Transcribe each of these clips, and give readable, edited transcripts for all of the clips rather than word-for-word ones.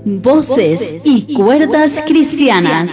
Voces y cuerdas cristianas.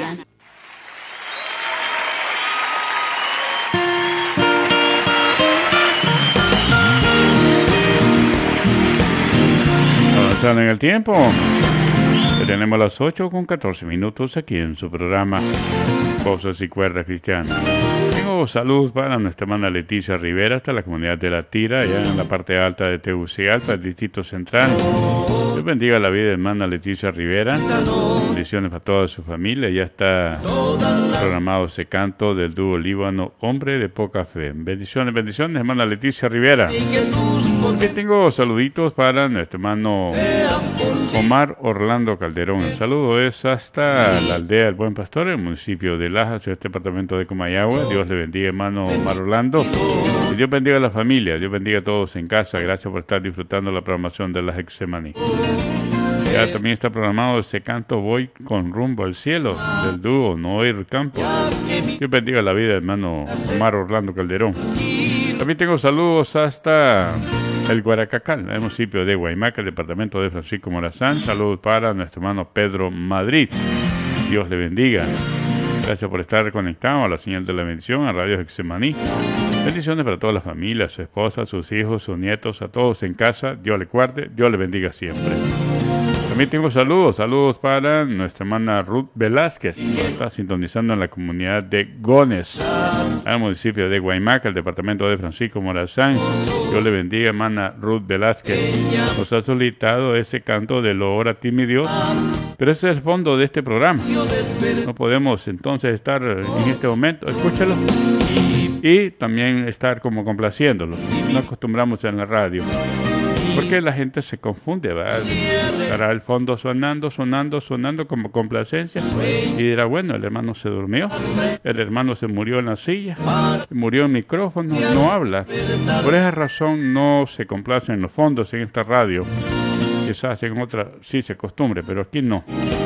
Avanzando en el tiempo, tenemos las 8:14 aquí en su programa Voces y cuerdas cristianas. Tengo saludos para nuestra hermana Leticia Rivera, hasta la comunidad de La Tira, allá en la parte alta de Tegucigalpa, el Distrito Central. Dios bendiga la vida de hermana Leticia Rivera. Bendiciones para toda su familia. Ya está programado ese canto del dúo Líbano, Hombre de Poca Fe. Bendiciones, bendiciones, hermana Leticia Rivera. También tengo saluditos para nuestro hermano Omar Orlando Calderón. El saludo es hasta la aldea del Buen Pastor, en el municipio de Lajas, en este departamento de Comayagua. Dios le bendiga, hermano Omar Orlando. Y Dios bendiga a la familia, Dios bendiga a todos en casa. Gracias por estar disfrutando la programación de la Getsemaní. Ya también está programado ese canto Voy con rumbo al cielo, del dúo Noir Campos. Dios bendiga la vida, hermano Omar Orlando Calderón. También tengo saludos hasta el Guaracacal, el municipio de Guaymaca, el departamento de Francisco Morazán. Saludos para nuestro hermano Pedro Madrid. Dios le bendiga. Gracias por estar conectado a la señal de la bendición, a Radio Getsemaní. Bendiciones para toda la familia, su esposa, sus hijos, sus nietos, a todos en casa. Dios le guarde, Dios le bendiga siempre. También tengo saludos para nuestra hermana Ruth Velázquez, que está sintonizando en la comunidad de Gones, al municipio de Guaymaca, el departamento de Francisco Morazán. Dios le bendiga, hermana Ruth Velázquez. Nos ha solicitado ese canto de Lo ora a ti, mi Dios, pero ese es el fondo de este programa. No podemos entonces estar en este momento, escúchalo, y también estar como complaciéndolo. No acostumbramos en la radio, porque la gente se confunde, ¿verdad? Estará el fondo sonando como complacencia, y dirá, bueno, el hermano se durmió, el hermano se murió en la silla, murió en micrófono, no habla. Por esa razón no se complacen los fondos en esta radio. Quizás en otra sí se acostumbre, pero aquí no.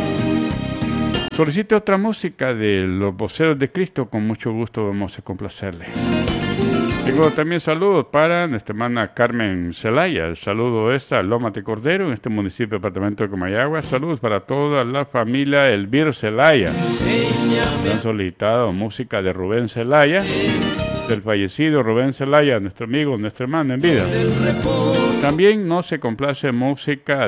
Solicite otra música de los Voceros de Cristo, con mucho gusto vamos a complacerle. Tengo también saludos para nuestra hermana Carmen Zelaya. El saludo es a Loma de Cordero, en este municipio, departamento de Comayagua. Saludos para toda la familia Elvir Zelaya. Se han solicitado música de Rubén Zelaya, del fallecido Rubén Zelaya, nuestro amigo, nuestra hermana en vida. También no se complace música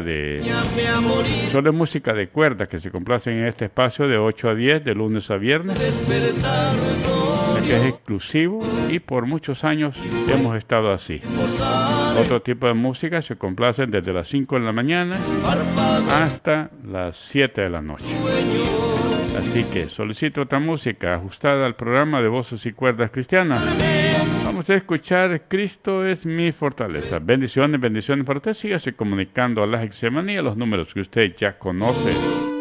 solo música de cuerdas que se complace en este espacio de 8 a 10, de lunes a viernes, que es exclusivo, y por muchos años hemos estado así. Otro tipo de música se complacen desde las 5 de la mañana hasta las 7 de la noche. Así que solicito otra música ajustada al programa de Voces y Cuerdas Cristianas. Vamos a escuchar Cristo es mi fortaleza. Bendiciones, bendiciones para usted. Sígase comunicando a la Getsemaní, a los números que usted ya conoce.